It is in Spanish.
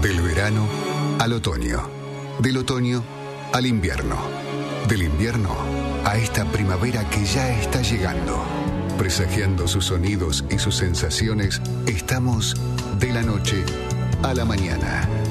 Del verano al otoño. Del otoño al invierno. Del invierno a esta primavera que ya está llegando. Presagiando sus sonidos y sus sensaciones, estamos de la noche a la mañana.